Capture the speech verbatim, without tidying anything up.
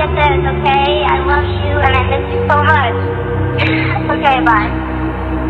get this, okay? I love you and I miss you so